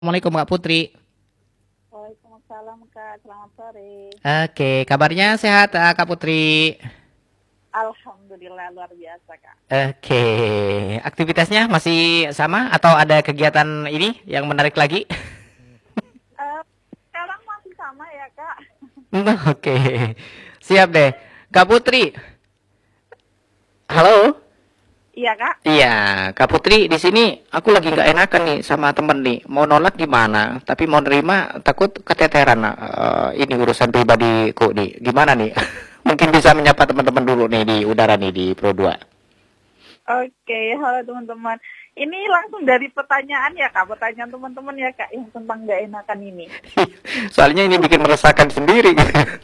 Assalamualaikum Kak Putri. Waalaikumsalam Kak, selamat sore. Oke, kabarnya sehat Kak Putri? Alhamdulillah luar biasa Kak. Oke, aktivitasnya masih sama atau ada kegiatan ini yang menarik lagi? Eh, Sekarang masih sama ya Kak? Oke, siap deh. Kak Putri, halo? Iya Kak? Iya, Kak Putri di sini aku lagi nggak enakan nih sama temen nih. Mau nolak gimana? Tapi mau nerima takut keteteran. Ini urusan pribadiku nih. Gimana nih? Mungkin bisa menyapa teman-teman dulu nih di udara nih di Pro 2. Oke, halo teman-teman. Ini langsung dari pertanyaan ya Kak, pertanyaan teman-teman ya Kak yang tentang gak enakan ini. Soalnya ini bikin meresahkan sendiri.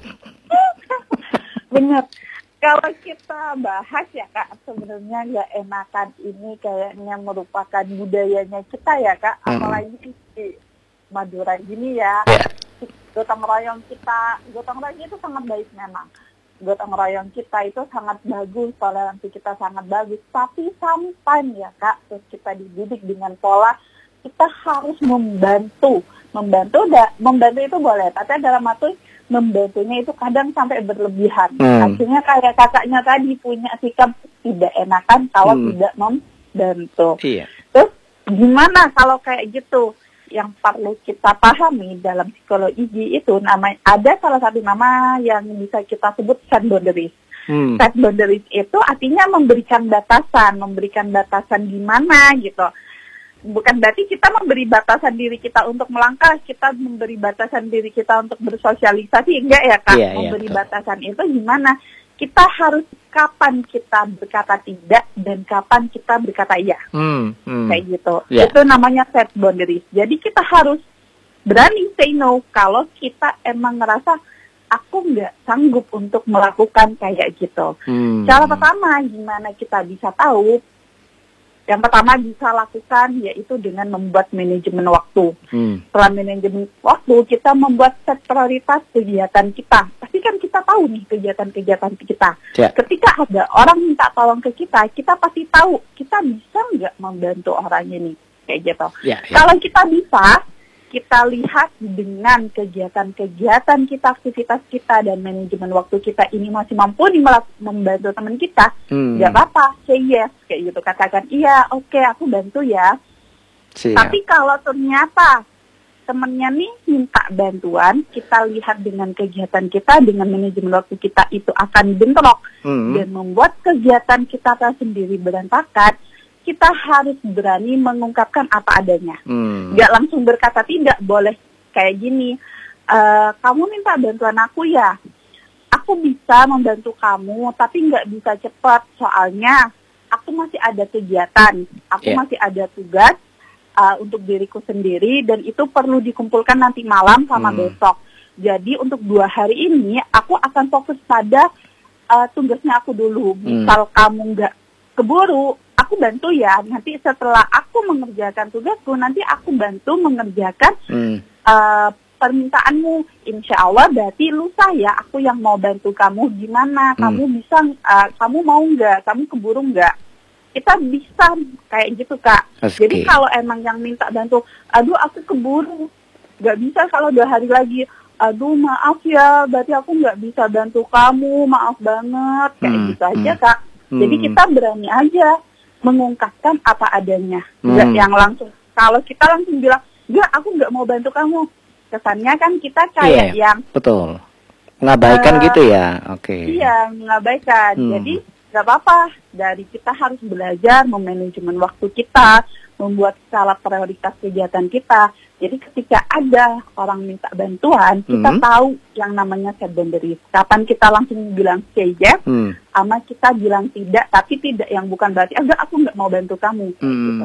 Benar. Kalau kita bahas ya Kak, sebenarnya gak enakan ini kayaknya merupakan budayanya kita ya Kak, apalagi di Madura gini ya. Ya. Gotong royong kita, gotong royong itu sangat baik memang. Gotong royong kita itu sangat bagus, toleransi kita sangat bagus. Tapi sometimes ya Kak, terus kita dididik dengan pola kita harus membantu. Membantu itu boleh, tapi dalam arti membantunya itu kadang sampai berlebihan. Akhirnya kayak kakaknya tadi punya sikap tidak enakan kalau tidak membantu. Iya. Terus gimana kalau kayak gitu? Yang perlu kita pahami dalam psikologi itu ada salah satu nama yang bisa kita sebut set boundaries. Set boundaries itu artinya memberikan batasan gimana gitu. Bukan berarti kita memberi batasan diri kita untuk melangkah, kita memberi batasan diri kita untuk bersosialisasi, enggak ya Kak? Memberi batasan itu gimana? Kita harus kapan kita berkata tidak dan kapan kita berkata iya. Kayak gitu. Itu namanya set boundaries. Jadi kita harus berani say no kalau kita emang ngerasa aku nggak sanggup untuk melakukan kayak gitu. Cara pertama gimana kita bisa tahu? Yang pertama bisa lakukan yaitu dengan membuat manajemen waktu. Setelah manajemen waktu, kita membuat set prioritas kegiatan kita. Pasti kan kita tahu nih kegiatan-kegiatan kita. Ketika ada orang minta tolong ke kita pasti tahu kita bisa nggak membantu orang ini. Kayak gitu. Kalau kita bisa, kita lihat dengan kegiatan-kegiatan kita, aktivitas kita, dan manajemen waktu kita ini masih mampu membantu teman kita, nggak apa-apa, say yes, kayak gitu, katakan iya, oke, aku bantu ya. Tapi kalau ternyata temennya nih minta bantuan, kita lihat dengan kegiatan kita, dengan manajemen waktu kita itu akan bentrok dan membuat kegiatan kita sendiri berantakan. Kita harus berani mengungkapkan apa adanya. Nggak langsung berkata tidak, boleh kayak gini. Kamu minta bantuan aku ya? Aku bisa membantu kamu, tapi nggak bisa cepat. Soalnya aku masih ada kegiatan. Aku masih ada tugas untuk diriku sendiri. Dan itu perlu dikumpulkan nanti malam sama besok. Jadi untuk 2 hari ini, aku akan fokus pada tugasnya aku dulu. Misal kamu nggak keburu, aku bantu ya, nanti setelah aku mengerjakan tugasku, nanti aku bantu mengerjakan permintaanmu. Insya Allah berarti lusa ya, aku yang mau bantu kamu. Gimana, kamu bisa, kamu mau nggak, kamu keburu nggak? Kita bisa kayak gitu Kak. Jadi kalau emang yang minta bantu, aduh aku keburu, nggak bisa kalau 2 hari lagi, aduh maaf ya, berarti aku nggak bisa bantu kamu, maaf banget, kayak gitu aja Kak. Jadi kita berani aja mengungkapkan apa adanya, nggak yang langsung. Kalau kita langsung bilang, nggak, aku nggak mau bantu kamu, kesannya kan kita kayak yang betul, mengabaikan gitu ya. Iya, mengabaikan. Jadi nggak apa-apa, dari kita harus belajar memanajemen waktu kita, membuat skala prioritas kegiatan kita. Jadi ketika ada orang minta bantuan, kita tahu yang namanya set boundaries. Kapan kita langsung bilang say yes, sama kita bilang tidak, tapi tidak yang bukan berarti, enggak, aku nggak mau bantu kamu. Gitu.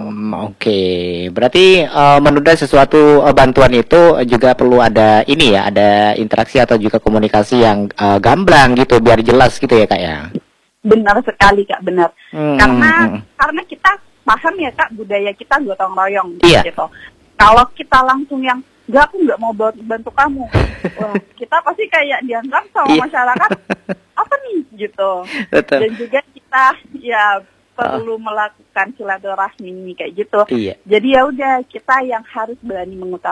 Berarti menunda sesuatu bantuan itu juga perlu ada ini ya, ada interaksi atau juga komunikasi yang gamblang gitu, biar jelas gitu ya Kak ya. Benar sekali Kak, benar. Karena kita paham ya Kak, budaya kita gotong royong gitu. Kalau kita langsung yang enggak, aku nggak mau bantu kamu, wah, kita pasti kayak dianggap sama masyarakat apa nih gitu. Dan juga kita ya perlu melakukan silaturahmi kayak gitu. Iya. Jadi ya udah kita yang harus berani mengutarakan